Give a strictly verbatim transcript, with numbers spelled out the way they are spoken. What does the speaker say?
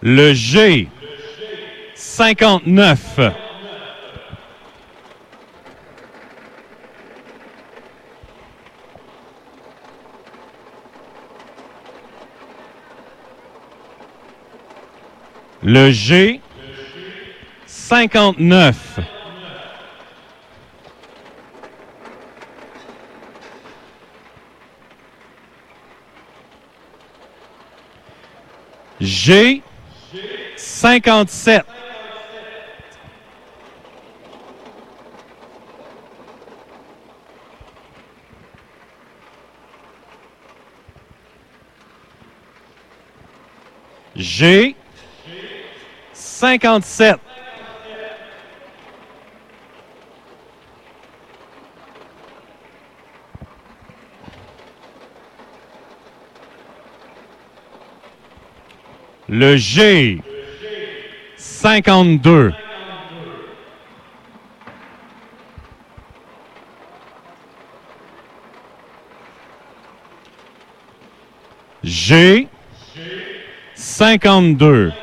Le G cinquante-neuf. Le G cinquante-neuf. G cinquante-sept. G cinquante-sept. Le G cinquante-deux. G cinquante-deux.